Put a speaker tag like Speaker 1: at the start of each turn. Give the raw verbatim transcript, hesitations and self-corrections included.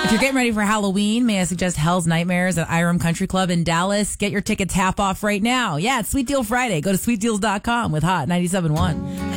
Speaker 1: If you're getting ready for Halloween, may I suggest Hell's Nightmares at Iram Country Club in Dallas? Get your tickets half off right now. Yeah, it's Sweet Deal Friday. Go to sweet deals dot com with Hot ninety-seven point one.